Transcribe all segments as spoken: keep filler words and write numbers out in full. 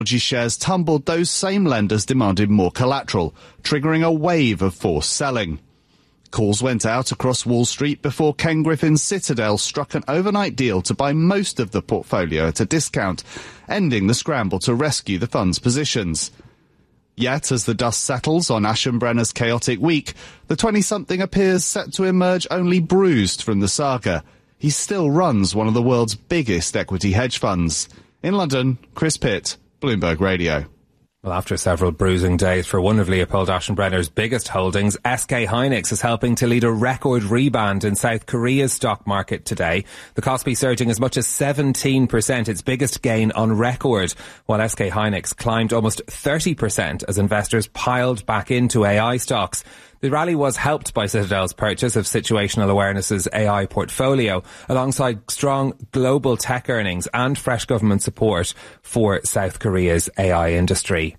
shares tumbled, those same lenders demanded more collateral, triggering a wave of forced selling. Calls went out across Wall Street before Ken Griffin's Citadel struck an overnight deal to buy most of the portfolio at a discount, ending the scramble to rescue the fund's positions. Yet, as the dust settles on Aschenbrenner's chaotic week, the twenty-something appears set to emerge only bruised from the saga. He still runs one of the world's biggest equity hedge funds. In London, Chris Pitt, Bloomberg Radio. Well, after several bruising days for one of Leopold Aschenbrenner's biggest holdings, S K Hynix is helping to lead a record rebound in South Korea's stock market today. The Kospi surging as much as seventeen percent, its biggest gain on record, while S K Hynix climbed almost thirty percent as investors piled back into A I stocks. The rally was helped by Citadel's purchase of Situational Awareness's A I portfolio, alongside strong global tech earnings and fresh government support for South Korea's A I industry.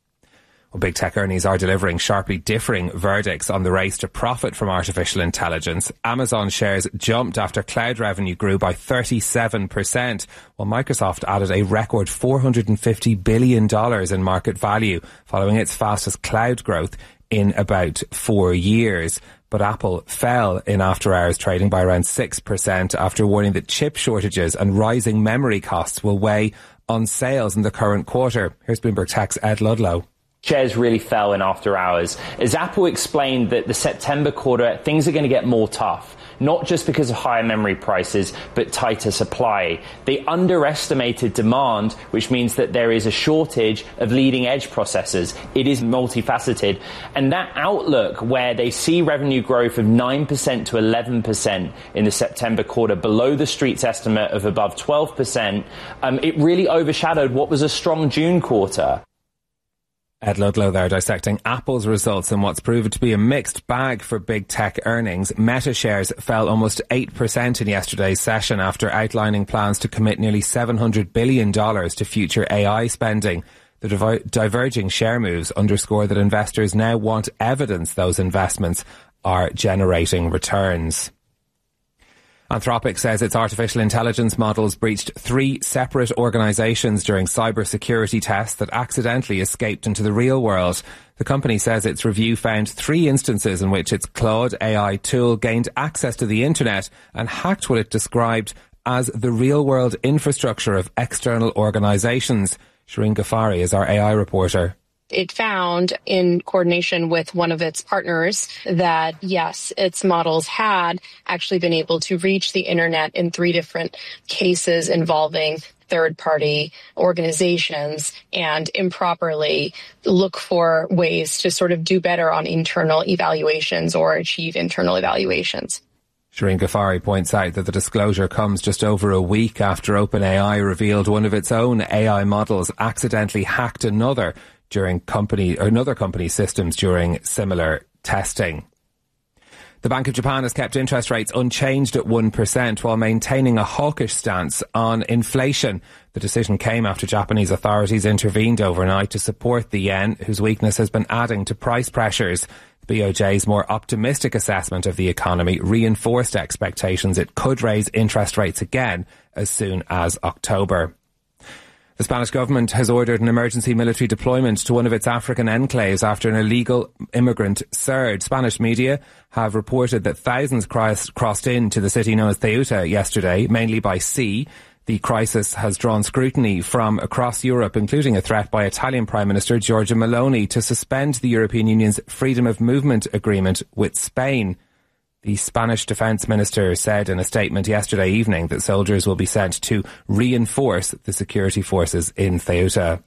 Well, big tech earnings are delivering sharply differing verdicts on the race to profit from artificial intelligence. Amazon shares jumped after cloud revenue grew by thirty-seven percent, while Microsoft added a record four hundred fifty billion dollars in market value, following its fastest cloud growth in about four years. But Apple fell in after-hours trading by around six percent after warning that chip shortages and rising memory costs will weigh on sales in the current quarter. Here's Bloomberg Tech's Ed Ludlow. Shares really fell in after hours as Apple explained that the September quarter, things are going to get more tough, not just because of higher memory prices, but tighter supply. They underestimated demand, which means that there is a shortage of leading edge processors. It is multifaceted. And that outlook where they see revenue growth of nine percent to eleven percent in the September quarter, below the street's estimate of above twelve percent, um, it really overshadowed what was a strong June quarter. Ed Ludlow there dissecting Apple's results in what's proven to be a mixed bag for big tech earnings. Meta shares fell almost eight percent in yesterday's session after outlining plans to commit nearly seven hundred billion dollars to future A I spending. The diver- diverging share moves underscore that investors now want evidence those investments are generating returns. Anthropic says its artificial intelligence models breached three separate organisations during cybersecurity tests that accidentally escaped into the real world. The company says its review found three instances in which its Claude A I tool gained access to the internet and hacked what it described as the real-world infrastructure of external organisations. Shireen Ghaffari is our A I reporter. It found, in coordination with one of its partners, that yes, its models had actually been able to reach the internet in three different cases involving third-party organizations and improperly look for ways to sort of do better on internal evaluations or achieve internal evaluations. Shireen Ghaffari points out that the disclosure comes just over a week after OpenAI revealed one of its own A I models accidentally hacked another during company or another company's systems during similar testing. The Bank of Japan has kept interest rates unchanged at one percent while maintaining a hawkish stance on inflation. The decision came after Japanese authorities intervened overnight to support the yen, whose weakness has been adding to price pressures. The B O J's more optimistic assessment of the economy reinforced expectations it could raise interest rates again as soon as October. The Spanish government has ordered an emergency military deployment to one of its African enclaves after an illegal immigrant surge. Spanish media have reported that thousands crossed, crossed into the city known as Ceuta yesterday, mainly by sea. The crisis has drawn scrutiny from across Europe, including a threat by Italian Prime Minister Giorgia Meloni to suspend the European Union's freedom of movement agreement with Spain. The Spanish Defence Minister said in a statement yesterday evening that soldiers will be sent to reinforce the security forces in Ceuta.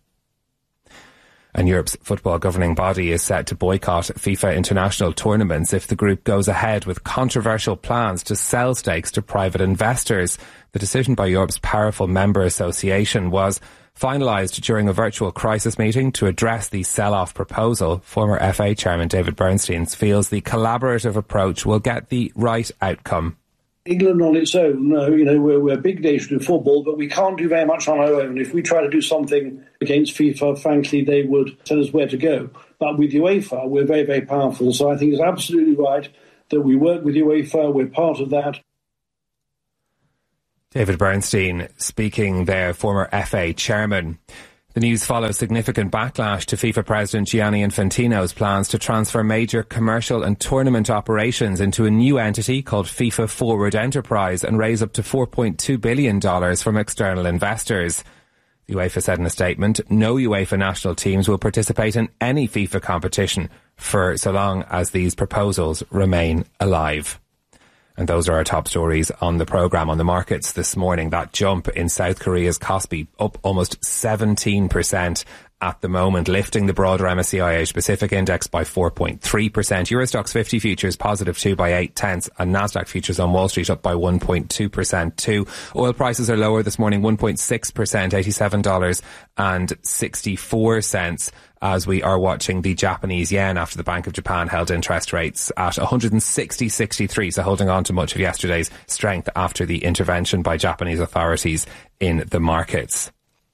And Europe's football governing body is set to boycott FIFA international tournaments if the group goes ahead with controversial plans to sell stakes to private investors. The decision by Europe's powerful member association was finalised during a virtual crisis meeting to address the sell-off proposal. Former F A chairman David Bernstein feels the collaborative approach will get the right outcome. England on its own, uh, you know, we're, we're a big nation in football, but we can't do very much on our own. If we try to do something against FIFA, frankly, they would tell us where to go. But with UEFA, we're very, very powerful. So I think it's absolutely right that we work with UEFA. We're part of that. David Bernstein speaking there, former F A chairman. The news follows significant backlash to FIFA President Gianni Infantino's plans to transfer major commercial and tournament operations into a new entity called FIFA Forward Enterprise and raise up to four point two billion dollars from external investors. The UEFA said in a statement, no UEFA national teams will participate in any FIFA competition for so long as these proposals remain alive. And those are our top stories on the programme. On the markets this morning, that jump in South Korea's Kospi up almost seventeen percent at the moment, lifting the broader M S C I Asia Pacific Index by four point three percent. Eurostoxx fifty futures positive two by eight tenths, and Nasdaq futures on Wall Street up by one point two percent too. Oil prices are lower this morning, one point six percent, eighty-seven dollars and sixty-four cents. As we are watching the Japanese yen after the Bank of Japan held interest rates at one hundred sixty point six three, so holding on to much of yesterday's strength after the intervention by Japanese authorities in the markets.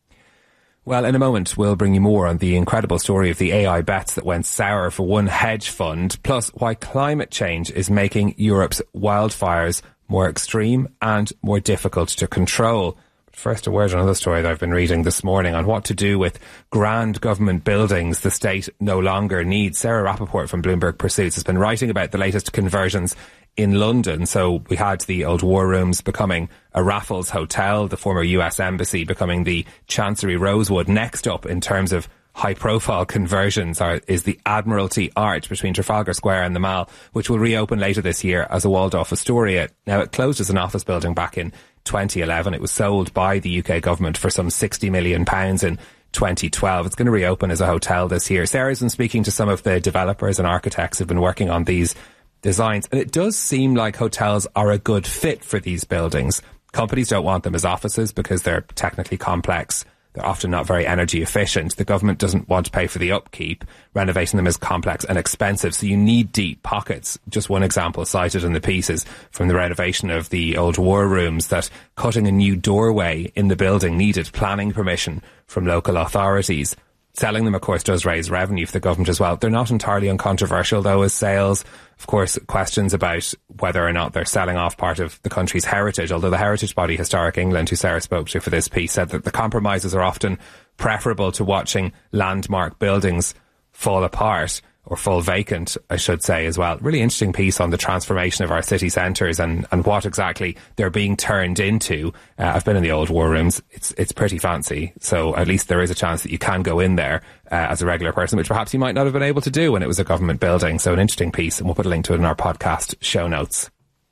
Well, in a moment, we'll bring you more on the incredible story of the A I bets that went sour for one hedge fund, plus why climate change is making Europe's wildfires more extreme and more difficult to control. First, a word on another story that I've been reading this morning on what to do with grand government buildings the state no longer needs. Sarah Rappaport from Bloomberg Pursuits has been writing about the latest conversions in London. So we had the old War Rooms becoming a Raffles Hotel, the former U S Embassy becoming the Chancery Rosewood. Next up in terms of high-profile conversions are, is the Admiralty Arch between Trafalgar Square and the Mall, which will reopen later this year as a Waldorf Astoria. Now, it closed as an office building back in twenty eleven. It was sold by the U K government for some sixty million pounds in twenty twelve. It's going to reopen as a hotel this year. Sarah's been speaking to some of the developers and architects who've been working on these designs, and it does seem like hotels are a good fit for these buildings. Companies don't want them as offices because they're technically complex. They're often not very energy efficient. The government doesn't want to pay for the upkeep. Renovating them is complex and expensive, so you need deep pockets. Just one example cited in the piece is from the renovation of the old War Rooms, that cutting a new doorway in the building needed planning permission from local authorities. Selling them, of course, does raise revenue for the government as well. They're not entirely uncontroversial, though, as sales. Of course, questions about whether or not they're selling off part of the country's heritage, although the heritage body Historic England, who Sarah spoke to for this piece, said that the compromises are often preferable to watching landmark buildings fall apart, or fall vacant, I should say, as well. Really interesting piece on the transformation of our city centres and, and what exactly they're being turned into. Uh, I've been in the old War Rooms. It's it's pretty fancy. So at least there is a chance that you can go in there uh, as a regular person, which perhaps you might not have been able to do when it was a government building. So an interesting piece, and we'll put a link to it in our podcast show notes.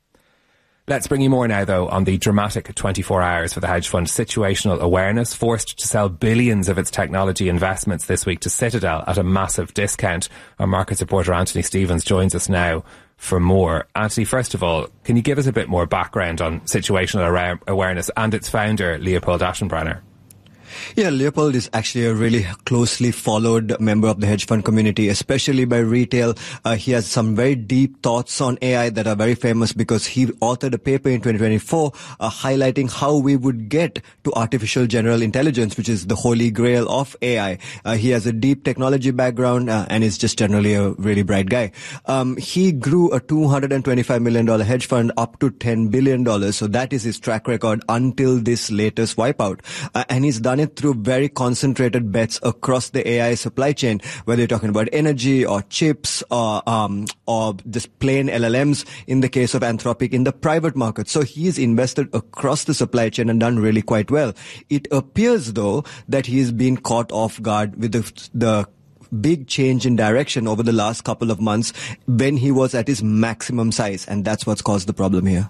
Let's bring you more now, though, on the dramatic twenty-four hours for the hedge fund Situational Awareness, forced to sell billions of its technology investments this week to Citadel at a massive discount. Our markets reporter Anthony Stevens joins us now for more. Anthony, first of all, can you give us a bit more background on Situational Awareness and its founder, Leopold Aschenbrenner? Yeah, Leopold is actually a really closely followed member of the hedge fund community, especially by retail. Uh, he has some very deep thoughts on A I that are very famous because he authored a paper in twenty twenty-four uh, highlighting how we would get to artificial general intelligence, which is the holy grail of A I. Uh, he has a deep technology background uh, and is just generally a really bright guy. Um, he grew a two hundred twenty-five million dollars hedge fund up to ten billion dollars. So that is his track record until this latest wipeout. Uh, and he's done it through very concentrated bets across the A I supply chain, whether you're talking about energy or chips or um, or just plain L L Ms in the case of Anthropic in the private market. So he's invested across the supply chain and done really quite well. It appears, though, that he's been caught off guard with the, the big change in direction over the last couple of months when he was at his maximum size, and that's what's caused the problem here.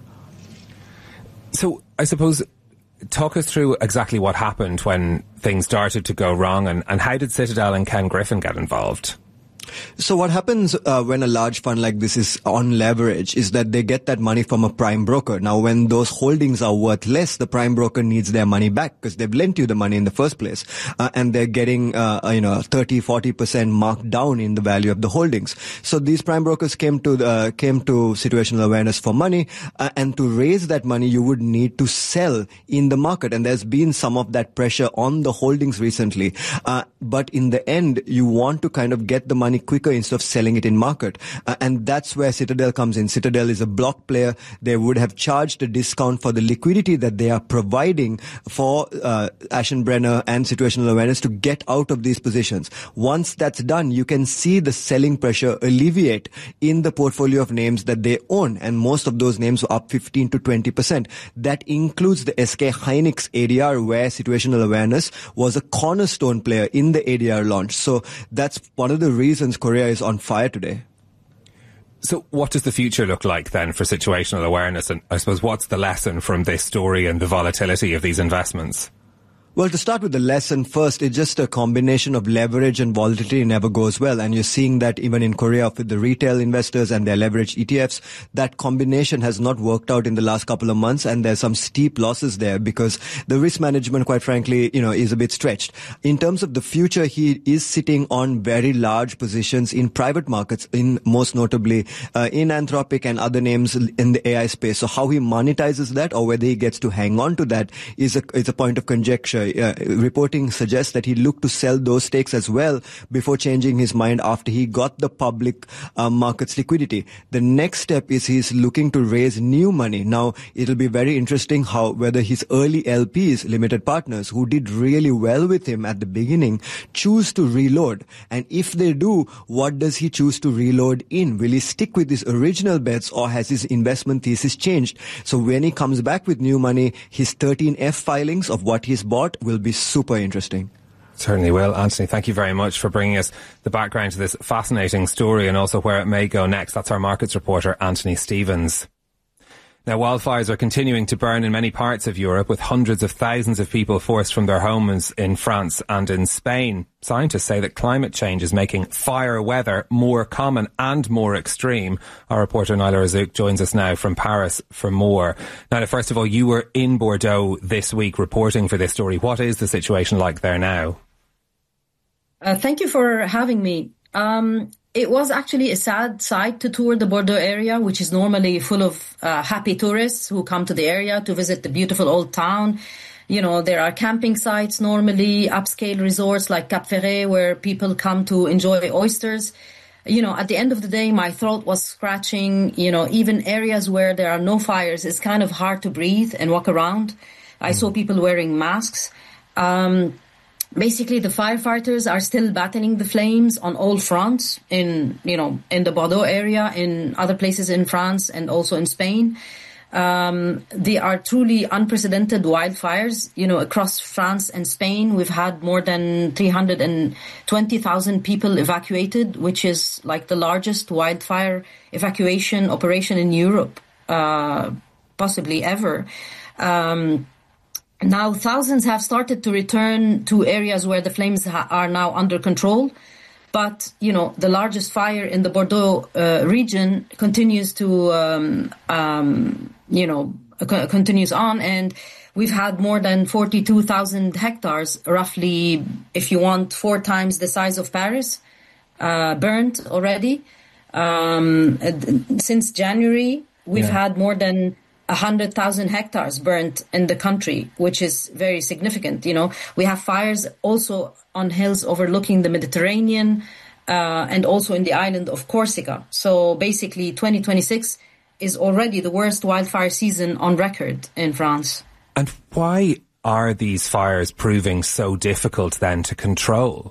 So I suppose, talk us through exactly what happened when things started to go wrong, and, and how did Citadel and Ken Griffin get involved? So what happens uh, when a large fund like this is on leverage is that they get that money from a prime broker. Now, when those holdings are worth less, the prime broker needs their money back because they've lent you the money in the first place. Uh, and they're getting, uh, you know, thirty, forty percent marked down in the value of the holdings. So these prime brokers came to, uh, came to Situational Awareness for money. Uh, and to raise that money, you would need to sell in the market. And there's been some of that pressure on the holdings recently. Uh, but in the end, you want to kind of get the money money quicker instead of selling it in market. Uh, and that's where Citadel comes in. Citadel is a block player. They would have charged a discount for the liquidity that they are providing for uh, Aschenbrenner and situational awareness to get out of these positions. Once that's done, you can see the selling pressure alleviate in the portfolio of names that they own. And most of those names were up fifteen to twenty percent. That includes the S K Hynix A D R, where situational awareness was a cornerstone player in the A D R launch. So that's one of the reasons Korea is on fire today. So what does the future look like then for situational awareness? And I suppose what's the lesson from this story and the volatility of these investments? Well, to start with the lesson first, it's just a combination of leverage and volatility never goes well. And you're seeing that even in Korea with the retail investors and their leveraged E T Fs, that combination has not worked out in the last couple of months. And there's some steep losses there because the risk management, quite frankly, you know, is a bit stretched. In terms of the future, he is sitting on very large positions in private markets, in most notably uh, in Anthropic and other names in the A I space. So how he monetizes that or whether he gets to hang on to that is a, is a point of conjecture. Uh, reporting suggests that he looked to sell those stakes as well before changing his mind after he got the public uh, markets liquidity. The next step is he's looking to raise new money. Now, it'll be very interesting how whether his early L Ps, limited partners, who did really well with him at the beginning, choose to reload. And if they do, what does he choose to reload in? Will he stick with his original bets or has his investment thesis changed? So when he comes back with new money, his thirteen F filings of what he's bought will be super interesting. Certainly will. Anthony, thank you very much for bringing us the background to this fascinating story and also where it may go next. That's our markets reporter, Anthony Stevens. Now, wildfires are continuing to burn in many parts of Europe, with hundreds of thousands of people forced from their homes in France and in Spain. Scientists say that climate change is making fire weather more common and more extreme. Our reporter Naila Razouk joins us now from Paris for more. Naila, first of all, you were in Bordeaux this week reporting for this story. What is the situation like there now? Uh, thank you for having me. Um, It was actually a sad sight to tour the Bordeaux area, which is normally full of uh, happy tourists who come to the area to visit the beautiful old town. You know, there are camping sites normally, upscale resorts like Cap Ferret, where people come to enjoy oysters. You know, at the end of the day, my throat was scratching. You know, even areas where there are no fires, it's kind of hard to breathe and walk around. I saw people wearing masks. Um, Basically, the firefighters are still battling the flames on all fronts in, you know, in the Bordeaux area, in other places in France and also in Spain. Um, they are truly unprecedented wildfires. You know, across France and Spain, we've had more than three hundred twenty thousand people evacuated, which is like the largest wildfire evacuation operation in Europe, uh, possibly ever. Um, Now, thousands have started to return to areas where the flames ha- are now under control. But, you know, the largest fire in the Bordeaux uh, region continues to, um, um, you know, c- continues on. And we've had more than forty-two thousand hectares, roughly, if you want, four times the size of Paris, uh, burnt already. Um, since January, we've yeah. had more than one hundred thousand hectares burnt in the country, which is very significant. You know, we have fires also on hills overlooking the Mediterranean uh, and also in the island of Corsica. So basically, twenty twenty-six is already the worst wildfire season on record in France. And why are these fires proving so difficult then to control?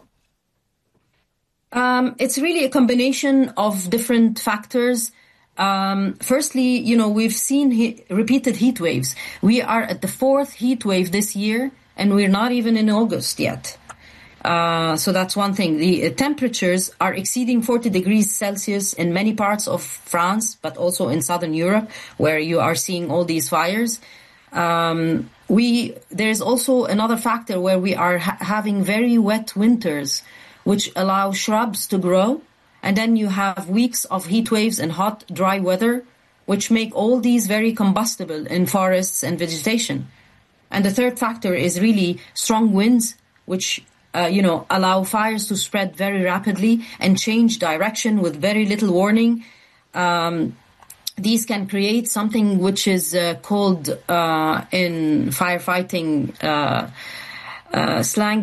Um, it's really a combination of different factors. Um, firstly, you know, we've seen he- repeated heat waves. We are at the fourth heat wave this year, and we're not even in August yet. Uh, so that's one thing. The uh, temperatures are exceeding forty degrees Celsius in many parts of France, but also in southern Europe, where you are seeing all these fires. Um, we there's also another factor where we are ha- having very wet winters, which allow shrubs to grow. And then you have weeks of heat waves and hot, dry weather, which make all these very combustible in forests and vegetation. And the third factor is really strong winds, which, uh, you know, allow fires to spread very rapidly and change direction with very little warning. Um, these can create something which is uh, called uh, in firefighting uh, uh, slang,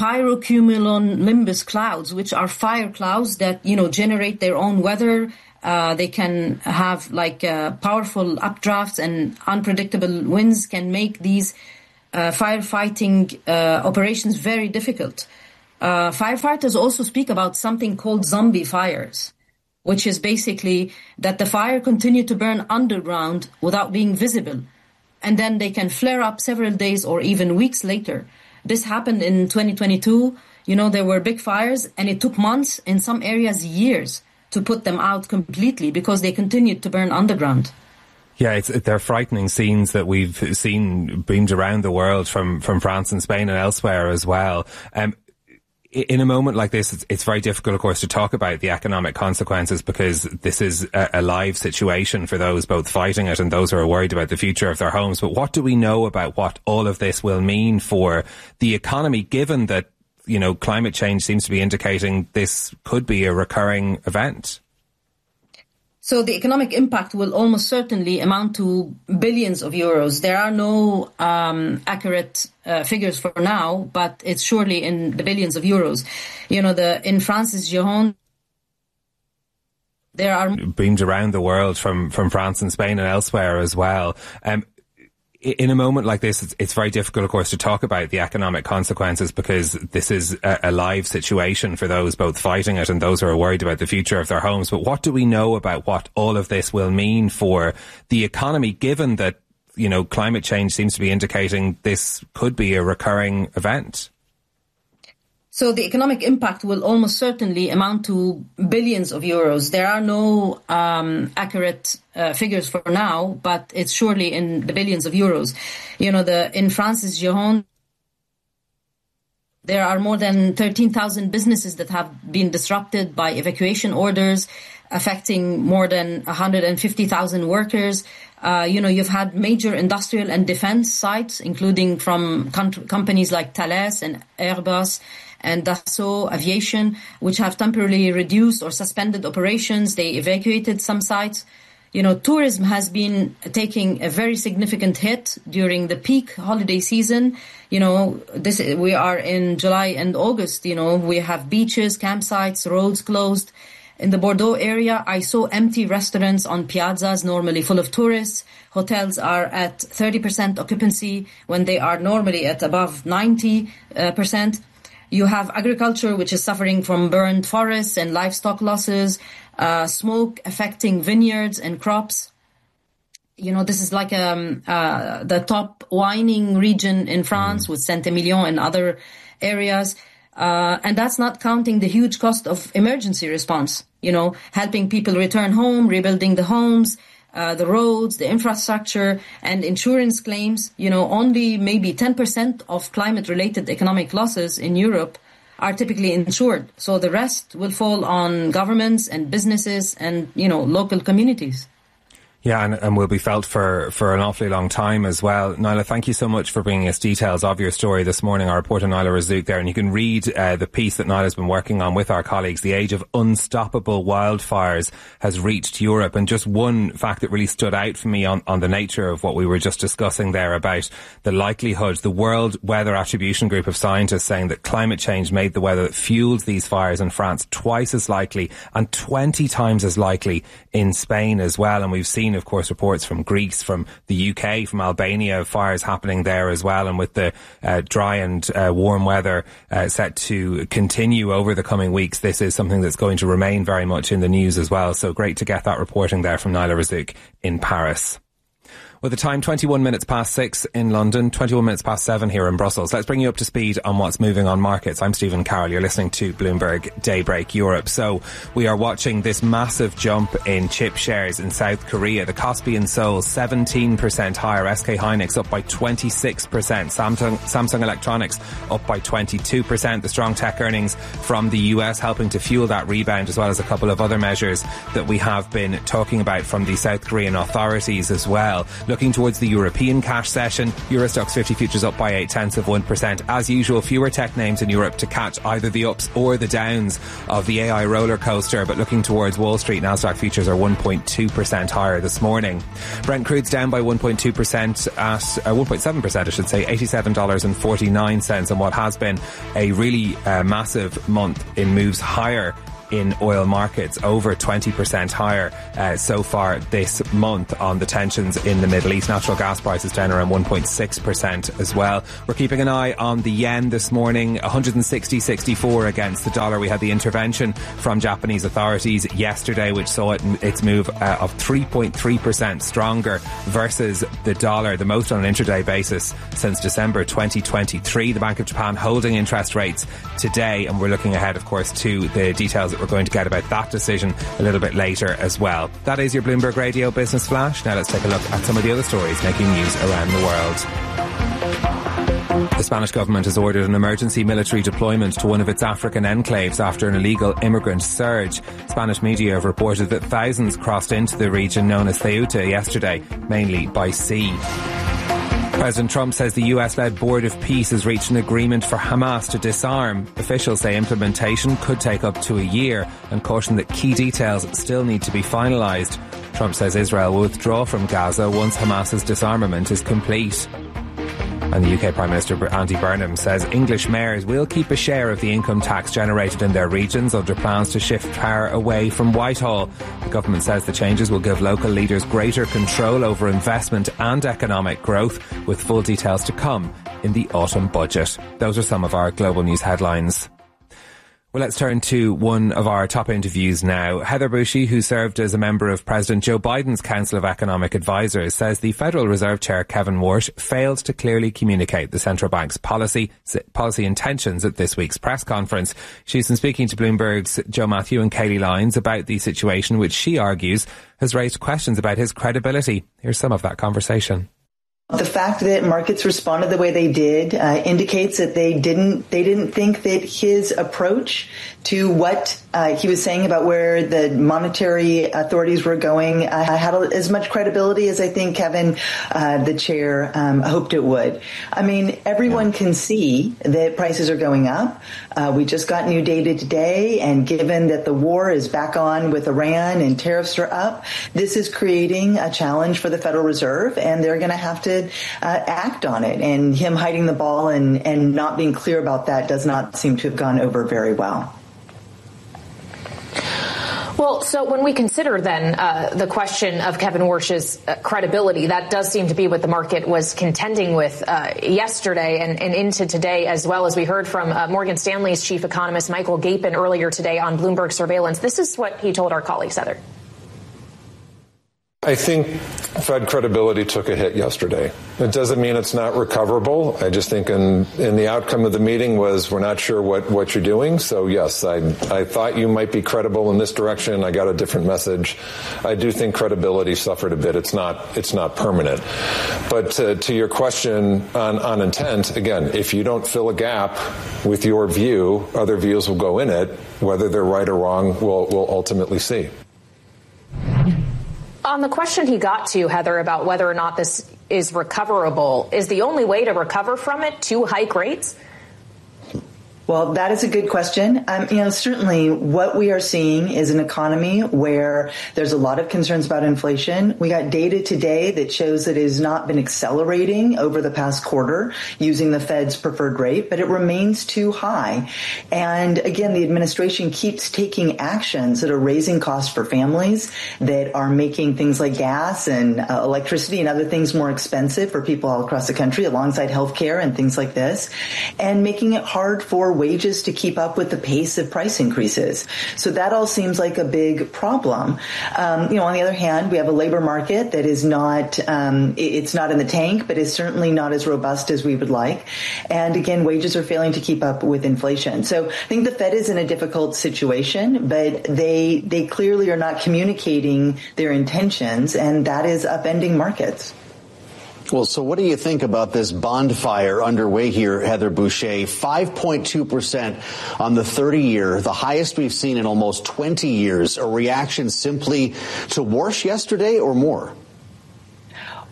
pyrocumulonimbus clouds, which are fire clouds that, you know, generate their own weather. Uh, they can have like uh, powerful updrafts, and unpredictable winds can make these uh, firefighting uh, operations very difficult. Uh, firefighters also speak about something called zombie fires, which is basically that the fire continue to burn underground without being visible. And then they can flare up several days or even weeks later. This happened in twenty twenty-two. You know, there were big fires, and it took months, in some areas years, to put them out completely because they continued to burn underground. Yeah, it's, they're frightening scenes that we've seen beamed around the world from, from France and Spain and elsewhere as well. Um, In a moment like this, it's, it's very difficult, of course, to talk about the economic consequences because this is a, a live situation for those both fighting it and those who are worried about the future of their homes. But what do we know about what all of this will mean for the economy, given that, you know, climate change seems to be indicating this could be a recurring event? So the economic impact will almost certainly amount to billions of euros. There are no um, accurate uh, figures for now, but it's surely in the billions of euros. You know, the in France's Gironde, there are beamed around the world from from France and Spain and elsewhere as well. Um, in a moment like this, it's, it's very difficult, of course, to talk about the economic consequences because this is a, a live situation for those both fighting it and those who are worried about the future of their homes. But what do we know about what all of this will mean for the economy, given that, you know, climate change seems to be indicating this could be a recurring event? So the economic impact will almost certainly amount to billions of euros. There are no um, accurate uh, figures for now, but it's surely in the billions of euros. You know, the in France's Gironde, there are more than thirteen thousand businesses that have been disrupted by evacuation orders, affecting more than one hundred fifty thousand workers. Uh, you know, you've had major industrial and defense sites, including from com- companies like Thales and Airbus and Dassault Aviation, which have temporarily reduced or suspended operations. They evacuated some sites. You know, tourism has been taking a very significant hit during the peak holiday season. You know, this we are in July and August. You know, we have beaches, campsites, roads closed. In the Bordeaux area, I saw empty restaurants on piazzas, normally full of tourists. Hotels are at thirty percent occupancy when they are normally at above ninety percent. You have agriculture, which is suffering from burned forests and livestock losses, uh, smoke affecting vineyards and crops. You know, this is like um, uh, the top wining region in France, mm-hmm. with Saint-Emilion and other areas. Uh, and that's not counting the huge cost of emergency response, you know, helping people return home, rebuilding the homes, uh, the roads, the infrastructure, and insurance claims. You know, only maybe ten percent of climate-related economic losses in Europe are typically insured. So the rest will fall on governments and businesses and, you know, local communities. Yeah, and, and will be felt for, for an awfully long time as well. Naila, thank you so much for bringing us details of your story this morning. Our reporter Naila Razouk there, and you can read uh, the piece that Naila's been working on with our colleagues. The age of unstoppable wildfires has reached Europe. And just one fact that really stood out for me on, on the nature of what we were just discussing there about the likelihood, the World Weather Attribution Group of scientists saying that climate change made the weather that fueled these fires in France twice as likely and twenty times as likely in Spain as well. And we've seen, of course, reports from Greece, from the U K, from Albania, fires happening there as well. And with the uh, dry and uh, warm weather uh, set to continue over the coming weeks, this is something that's going to remain very much in the news as well. So great to get that reporting there from Naila Razouk in Paris. With the time twenty-one minutes past six in London, twenty-one minutes past seven here in Brussels. Let's bring you up to speed on what's moving on markets. I'm Stephen Carroll. You're listening to Bloomberg Daybreak Europe. So we are watching this massive jump in chip shares in South Korea. The Kospi and Seoul seventeen percent higher. S K Hynix up by twenty-six percent. Samsung, Samsung Electronics up by twenty-two percent. The strong tech earnings from the U S helping to fuel that rebound, as well as a couple of other measures that we have been talking about from the South Korean authorities as well. Looking towards the European cash session, Euro Stoxx fifty futures up by eight tenths of one percent. As usual, fewer tech names in Europe to catch either the ups or the downs of the A I roller coaster. But looking towards Wall Street, Nasdaq futures are one point two percent higher this morning. Brent crude's down by one point two percent at uh, one point seven percent, I should say, eighty-seven dollars and forty-nine cents, on what has been a really uh, massive month in moves higher in oil markets, over twenty percent higher uh, so far this month on the tensions in the Middle East. Natural gas prices down around one point six percent as well. We're keeping an eye on the yen this morning, one hundred sixty point six four against the dollar. We had the intervention from Japanese authorities yesterday, which saw it, its move uh, of three point three percent stronger versus the dollar, the most on an intraday basis since December twenty twenty-three. The Bank of Japan holding interest rates today, and we're looking ahead, of course, to the details that we're going to get about that decision a little bit later as well. That is your Bloomberg Radio Business Flash. Now let's take a look at some of the other stories making news around the world. The Spanish government has ordered an emergency military deployment to one of its African enclaves after an illegal immigrant surge. Spanish media have reported that thousands crossed into the region known as Ceuta yesterday, mainly by sea. President Trump says the U S-led Board of Peace has reached an agreement for Hamas to disarm. Officials say implementation could take up to a year and caution that key details still need to be finalised. Trump says Israel will withdraw from Gaza once Hamas's disarmament is complete. And the U K Prime Minister Andy Burnham says English mayors will keep a share of the income tax generated in their regions under plans to shift power away from Whitehall. The government says the changes will give local leaders greater control over investment and economic growth, with full details to come in the autumn budget. Those are some of our global news headlines. Well, let's turn to one of our top interviews now. Heather Bushey, who served as a member of President Joe Biden's Council of Economic Advisers, says the Federal Reserve Chair Kevin Warsh failed to clearly communicate the central bank's policy policy intentions at this week's press conference. She's been speaking to Bloomberg's Joe Matthew and Kayley Lyons about the situation, which she argues has raised questions about his credibility. Here's some of that conversation. The fact that markets responded the way they did uh, indicates that they didn't they didn't think that his approach to what uh, he was saying about where the monetary authorities were going uh, had as much credibility as I think Kevin, uh, the chair, um, hoped it would. I mean, everyone can see that prices are going up. Uh, we just got new data today, and given that the war is back on with Iran and tariffs are up, this is creating a challenge for the Federal Reserve, and they're going to have to uh, act on it. And him hiding the ball and, and not being clear about that does not seem to have gone over very well. Well, so when we consider then uh, the question of Kevin Warsh's uh, credibility, that does seem to be what the market was contending with uh, yesterday and, and into today, as well as we heard from uh, Morgan Stanley's chief economist Michael Gapin earlier today on Bloomberg Surveillance. This is what he told our colleagues, Heather. I think Fed credibility took a hit yesterday. It doesn't mean it's not recoverable. I just think in, in the outcome of the meeting was we're not sure what, what you're doing. So, yes, I, I thought you might be credible in this direction. I got a different message. I do think credibility suffered a bit. It's not it's not permanent. But uh, to your question on, on intent, again, if you don't fill a gap with your view, other views will go in it. Whether they're right or wrong, we'll, we'll ultimately see. On the question he got to, Heather, about whether or not this is recoverable, is the only way to recover from it to hike rates? Well, that is a good question. Um, you know, certainly what we are seeing is an economy where there's a lot of concerns about inflation. We got data today that shows that it has not been accelerating over the past quarter using the Fed's preferred rate, but it remains too high. And again, the administration keeps taking actions that are raising costs for families, that are making things like gas and uh, electricity and other things more expensive for people all across the country, alongside healthcare and things like this, and making it hard for wages to keep up with the pace of price increases. So that all seems like a big problem. Um, you know, on the other hand, we have a labor market that is not, um, it's not in the tank, but is certainly not as robust as we would like. And again, wages are failing to keep up with inflation. So I think the Fed is in a difficult situation, but they, they clearly are not communicating their intentions, and that is upending markets. Well, so what do you think about this bond fire underway here, Heather Bushey? five point two percent on the thirty-year, the highest we've seen in almost twenty years. A reaction simply to Warsh yesterday or more?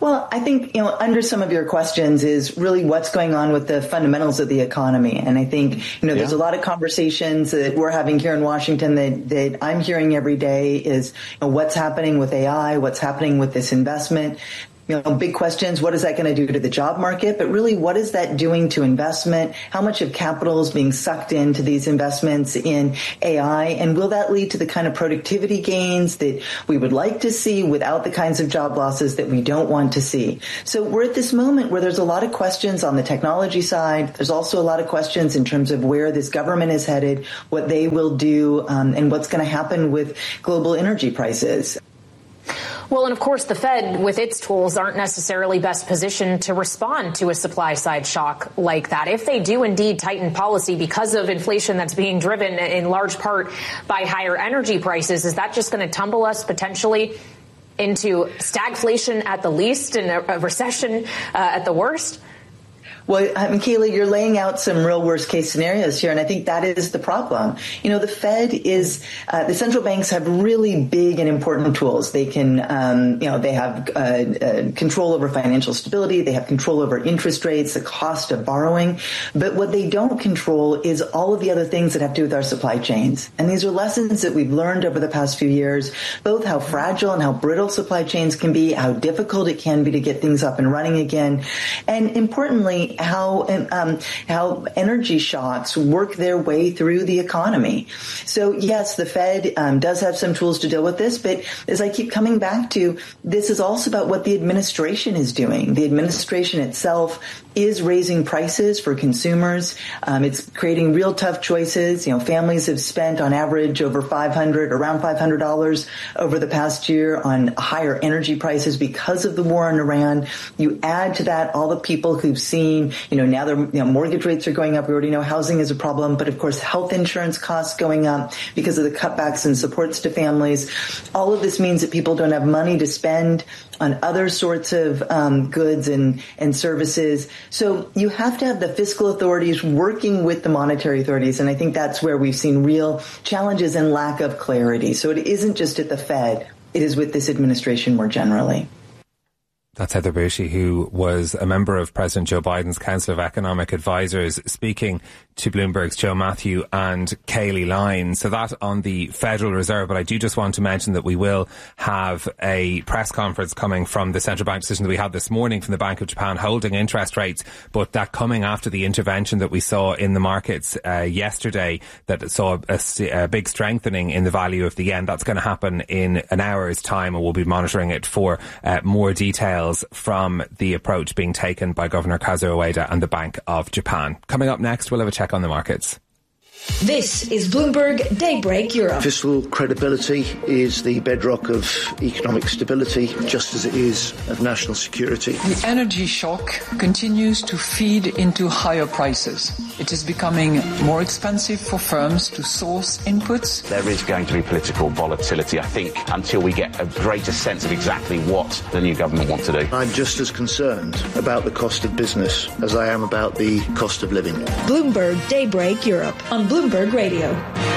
Well, I think, you know, under some of your questions is really what's going on with the fundamentals of the economy. And I think, you know, there's yeah. a lot of conversations that we're having here in Washington that, that I'm hearing every day is, you know, what's happening with A I, what's happening with this investment. You know, big questions. What is that going to do to the job market? But really, what is that doing to investment? How much of capital is being sucked into these investments in A I? And will that lead to the kind of productivity gains that we would like to see without the kinds of job losses that we don't want to see? So we're at this moment where there's a lot of questions on the technology side. There's also a lot of questions in terms of where this government is headed, what they will do, um, and what's going to happen with global energy prices. Well, and of course, the Fed, with its tools, aren't necessarily best positioned to respond to a supply side shock like that. If they do indeed tighten policy because of inflation that's being driven in large part by higher energy prices, is that just going to tumble us potentially into stagflation at the least and a, a recession uh, at the worst? Well, Michaela, you're laying out some real worst case scenarios here, and I think that is the problem. You know, the Fed is, uh, the central banks have really big and important tools. They can, um, you know, they have uh, uh, control over financial stability. They have control over interest rates, the cost of borrowing. But what they don't control is all of the other things that have to do with our supply chains. And these are lessons that we've learned over the past few years, both how fragile and how brittle supply chains can be, how difficult it can be to get things up and running again, and importantly, how um, how energy shocks work their way through the economy. So yes, the Fed um, does have some tools to deal with this, but as I keep coming back to, this is also about what the administration is doing. The administration itself is raising prices for consumers. Um, it's creating real tough choices. You know, families have spent on average over five hundred dollars, around five hundred dollars over the past year on higher energy prices because of the war in Iran. You add to that all the people who've seen, you know, now their you know, mortgage rates are going up. We already know housing is a problem, but of course, health insurance costs going up because of the cutbacks and supports to families. All of this means that people don't have money to spend on other sorts of um, goods and, and services. So you have to have the fiscal authorities working with the monetary authorities. And I think that's where we've seen real challenges and lack of clarity. So it isn't just at the Fed. It is with this administration more generally. That's Heather Boushey, who was a member of President Joe Biden's Council of Economic Advisors, speaking to Bloomberg's Joe Matthew and Kayleigh Lyne. So that on the Federal Reserve. But I do just want to mention that we will have a press conference coming from the central bank decision that we had this morning from the Bank of Japan holding interest rates, but that coming after the intervention that we saw in the markets uh, yesterday that saw a, a big strengthening in the value of the yen. That's going to happen in an hour's time, and we'll be monitoring it for uh, more details from the approach being taken by Governor Kazuo Ueda and the Bank of Japan. Coming up next, we'll have a check on the markets. This is Bloomberg Daybreak Europe. Fiscal credibility is the bedrock of economic stability, just as it is of national security. The energy shock continues to feed into higher prices. It is becoming more expensive for firms to source inputs. There is going to be political volatility, I think, until we get a greater sense of exactly what the new government wants to do. I'm just as concerned about the cost of business as I am about the cost of living. Bloomberg Daybreak Europe on Bloomberg Radio.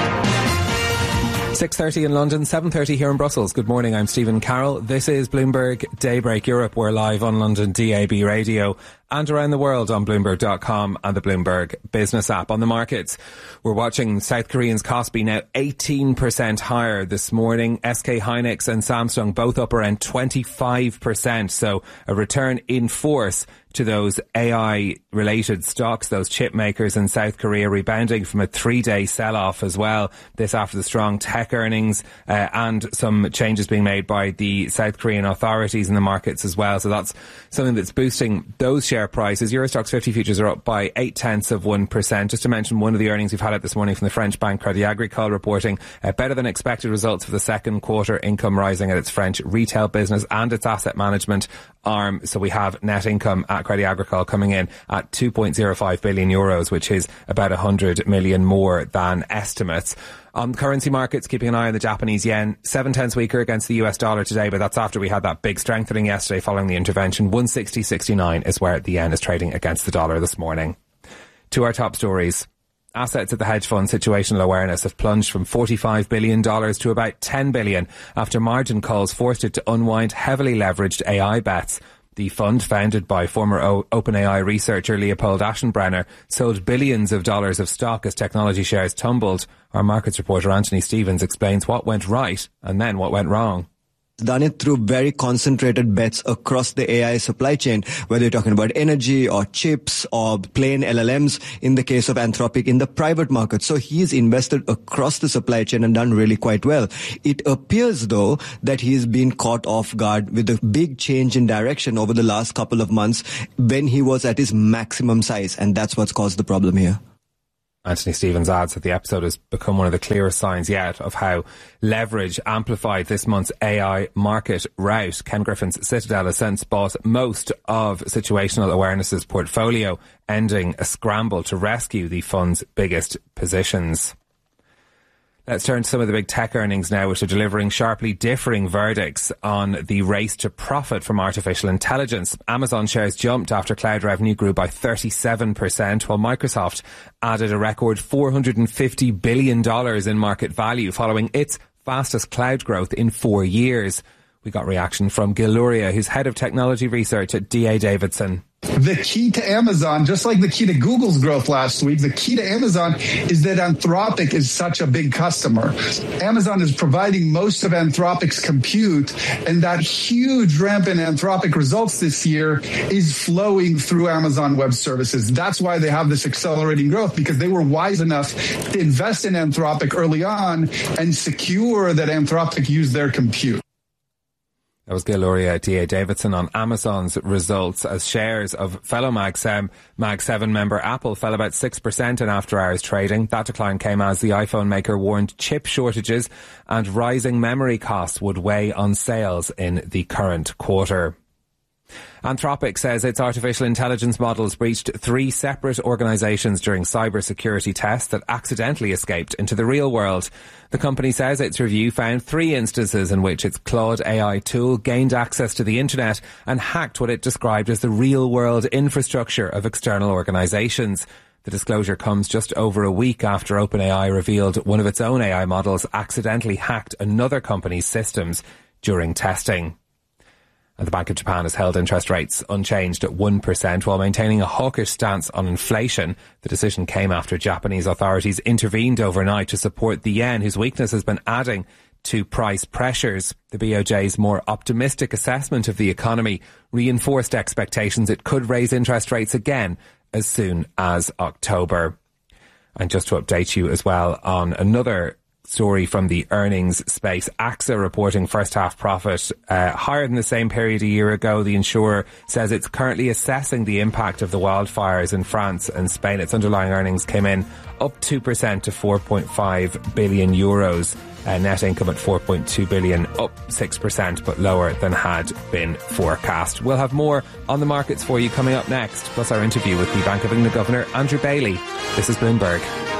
six thirty in London, seven thirty here in Brussels. Good morning, I'm Stephen Carroll. This is Bloomberg Daybreak Europe. We're live on London D A B radio and around the world on Bloomberg dot com and the Bloomberg Business app. On the markets, we're watching South Korean's Kospi now eighteen percent higher this morning. S K Hynix and Samsung both up around twenty-five percent. So a return in force to those A I-related stocks, those chip makers in South Korea rebounding from a three-day sell-off as well. This after the strong tech earnings uh, and some changes being made by the South Korean authorities in the markets as well. So that's something that's boosting those share prices. Eurostoxx fifty futures are up by eight tenths of one percent. Just to mention one of the earnings we've had out this morning from the French bank Crédit Agricole reporting uh, better than expected results for the second quarter, income rising at its French retail business and its asset management arm. So we have net income at Crédit Agricole coming in at two point oh five billion euros, which is about one hundred million more than estimates. On currency markets, keeping an eye on the Japanese yen, seven tenths weaker against the U S dollar today, but that's after we had that big strengthening yesterday following the intervention. one sixty sixty-nine is where the yen is trading against the dollar this morning. To our top stories. Assets at the hedge fund situational awareness have plunged from forty-five billion dollars to about ten billion dollars after margin calls forced it to unwind heavily leveraged A I bets. The fund, founded by former o- OpenAI researcher Leopold Aschenbrenner, sold billions of dollars of stock as technology shares tumbled. Our markets reporter Anthony Stevens explains what went right and then what went wrong. Done it through very concentrated bets across the A I supply chain, whether you're talking about energy or chips or plain L L Ms in the case of Anthropic in the private market. So he's invested across the supply chain and done really quite well. It appears, though, that he's been caught off guard with a big change in direction over the last couple of months when he was at his maximum size. And that's what's caused the problem here. Anthony Stevens adds that the episode has become one of the clearest signs yet of how leverage amplified this month's A I market rout. Ken Griffin's Citadel has since bought most of Situational Awareness's portfolio, ending a scramble to rescue the fund's biggest positions. Let's turn to some of the big tech earnings now, which are delivering sharply differing verdicts on the race to profit from artificial intelligence. Amazon shares jumped after cloud revenue grew by thirty-seven percent, while Microsoft added a record four hundred fifty billion dollars in market value following its fastest cloud growth in four years. We got reaction from Gil Luria, who's head of technology research at D A Davidson. The key to Amazon, just like the key to Google's growth last week, the key to Amazon is that Anthropic is such a big customer. Amazon is providing most of Anthropic's compute, and that huge ramp in Anthropic results this year is flowing through Amazon Web Services. That's why they have this accelerating growth, because they were wise enough to invest in Anthropic early on and secure that Anthropic used their compute. That was Gil Luria at D A Davidson on Amazon's results as shares of fellow Mag seven member Apple fell about six percent in after-hours trading. That decline came as the iPhone maker warned chip shortages and rising memory costs would weigh on sales in the current quarter. Anthropic says its artificial intelligence models breached three separate organisations during cybersecurity tests that accidentally escaped into the real world. The company says its review found three instances in which its Claude A I tool gained access to the internet and hacked what it described as the real-world infrastructure of external organisations. The disclosure comes just over a week after OpenAI revealed one of its own A I models accidentally hacked another company's systems during testing. And the Bank of Japan has held interest rates unchanged at one percent while maintaining a hawkish stance on inflation. The decision came after Japanese authorities intervened overnight to support the yen, whose weakness has been adding to price pressures. The B O J's more optimistic assessment of the economy reinforced expectations it could raise interest rates again as soon as October. And just to update you as well on another story from the earnings space, AXA reporting first half profit uh, higher than the same period a year ago. The insurer says it's currently assessing the impact of the wildfires in France and Spain. Its underlying earnings came in up two percent to four point five billion euros. Uh, net income at four point two billion, up six percent, but lower than had been forecast. We'll have more on the markets for you coming up next, plus our interview with the Bank of England Governor Andrew Bailey. This is Bloomberg.